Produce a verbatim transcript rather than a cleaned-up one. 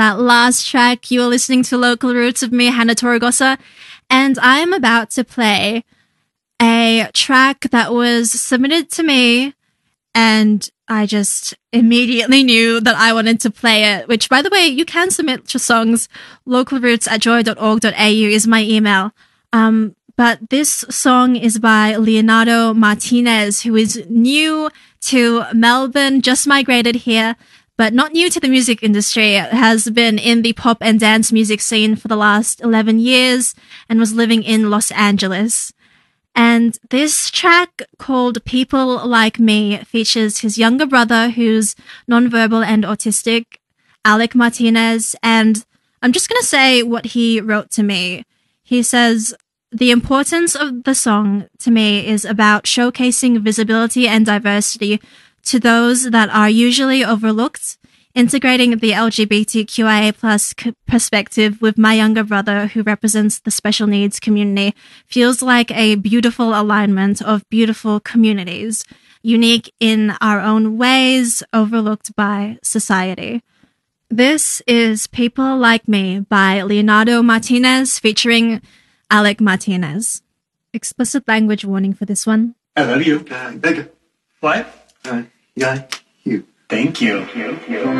That last track, you were listening to Local Roots of me, Hannah Torregosa, and I'm about to play a track that was submitted to me, and I just immediately knew that I wanted to play it, which, by the way, you can submit your songs. localroots at joy dot org dot a u is my email. Um, but this song is by Leonardo Martinez, who is new to Melbourne, just migrated here, but not new to the music industry. Has been in the pop and dance music scene for the last eleven years and was living in Los Angeles. And this track, called People Like Me, features his younger brother, who's nonverbal and autistic, Alec Martinez. And I'm just going to say what he wrote to me. He says, "The importance of the song to me is about showcasing visibility and diversity to those that are usually overlooked, integrating the L G B T Q I A plus perspective with my younger brother who represents the special needs community feels like a beautiful alignment of beautiful communities, unique in our own ways, overlooked by society." This is People Like Me by Leonardo Martinez featuring Alec Martinez. Explicit language warning for this one. I love you. Uh, thank you. What? Uh, yeah, you. Thank you. Thank you.